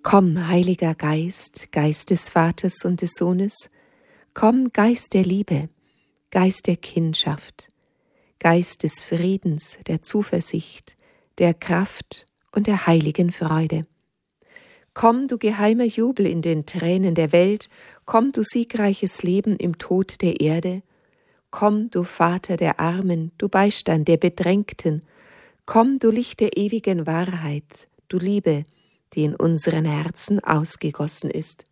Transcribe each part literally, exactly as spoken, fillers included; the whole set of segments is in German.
Komm, Heiliger Geist, Geist des Vaters und des Sohnes, komm, Geist der Liebe, Geist der Kindschaft, Geist des Friedens, der Zuversicht, der Kraft und der heiligen Freude. Komm, du geheimer Jubel in den Tränen der Welt, komm, du siegreiches Leben im Tod der Erde, komm, du Vater der Armen, du Beistand der Bedrängten, komm, du Licht der ewigen Wahrheit, du Liebe, die in unseren Herzen ausgegossen ist.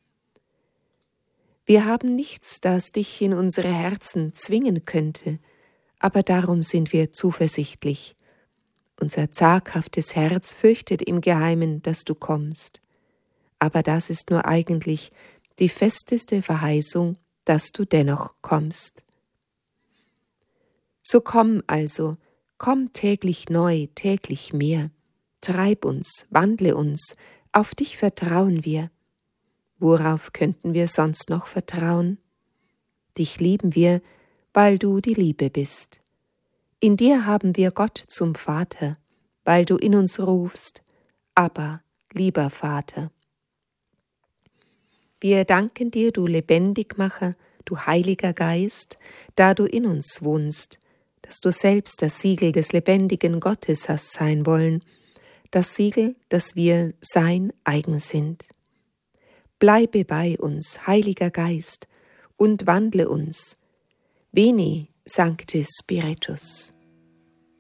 Wir haben nichts, das dich in unsere Herzen zwingen könnte, aber darum sind wir zuversichtlich. Unser zaghaftes Herz fürchtet im Geheimen, dass du kommst. Aber das ist nur eigentlich die festeste Verheißung, dass du dennoch kommst. So komm also, komm täglich neu, täglich mehr. Treib uns, wandle uns, auf dich vertrauen wir. Worauf könnten wir sonst noch vertrauen? Dich lieben wir, weil du die Liebe bist. In dir haben wir Gott zum Vater, weil du in uns rufst, Abba, lieber Vater. Wir danken dir, du Lebendigmacher, du Heiliger Geist, da du in uns wohnst, dass du selbst das Siegel des lebendigen Gottes hast sein wollen, das Siegel, dass wir sein eigen sind. Bleibe bei uns, Heiliger Geist, und wandle uns. Veni, Sancte Spiritus.